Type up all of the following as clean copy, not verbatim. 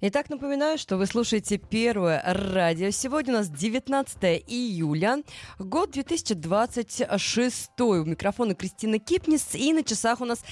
Итак, напоминаю, что вы слушаете Первое радио. Сегодня у нас 19 июля, год 2026. У микрофона Кристина Кипнис, и на часах у нас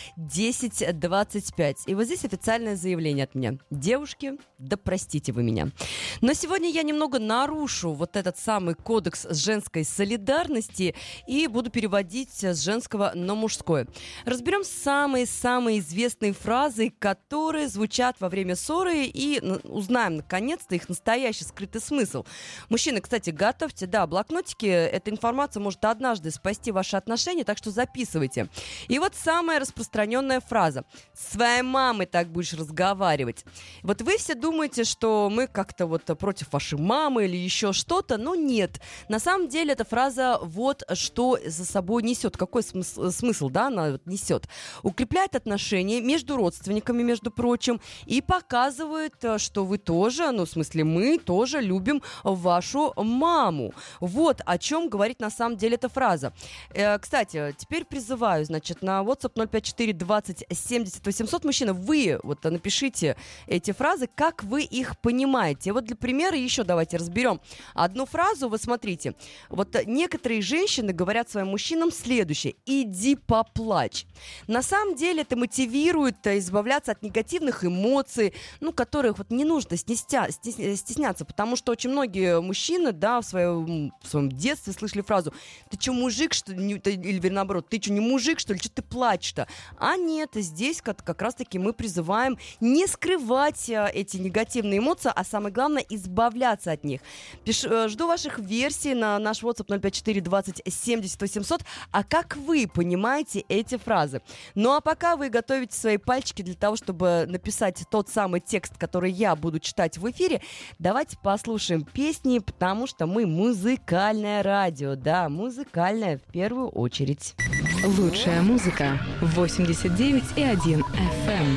10:25. И вот здесь официальное заявление от меня. Девушки, да простите вы меня. Но сегодня я немного нарушу вот этот самый кодекс женской солидарности и буду переводить с женского на мужское. Разберем самые-самые известные фразы, которые звучат во время ссоры, и узнаем, наконец-то, их настоящий скрытый смысл. Мужчины, кстати, готовьте, блокнотики. Эта информация может однажды спасти ваши отношения, так что записывайте. И вот самая распространенная фраза. «С своей мамой так будешь разговаривать». Вот вы все думаете, что мы как-то вот против вашей мамы или еще что-то, но нет. На самом деле эта фраза вот что за собой несет. Какой смысл, она вот несет? Укрепляет отношения между родственниками, между прочим, и показывает, что вы тоже, в смысле мы тоже любим вашу маму. Вот о чем говорит на самом деле эта фраза. Кстати, теперь призываю, на WhatsApp 054 20 70 800, мужчина, вы вот напишите эти фразы, как вы их понимаете. Вот для примера еще давайте разберем одну фразу. Вот смотрите, вот некоторые женщины говорят своим мужчинам следующее: иди поплачь. На самом деле это мотивирует избавляться от негативных эмоций, которых вот не нужно стесняться, потому что очень многие мужчины, в своем детстве слышали фразу: ты что, мужик, что ли? Или наоборот, ты что, не мужик, что ли? Что ты плачешь-то? А нет, здесь как раз-таки мы призываем не скрывать эти негативные эмоции, а самое главное, избавляться от них. Жду ваших версий на наш WhatsApp 054 20 70 800. А как вы понимаете эти фразы? Ну а пока вы готовите свои пальчики для того, чтобы написать тот самый текст, который я буду читать в эфире, давайте послушаем песни, потому что мы музыкальное радио. Да, музыкальное в первую очередь. Лучшая музыка 89,1 FM.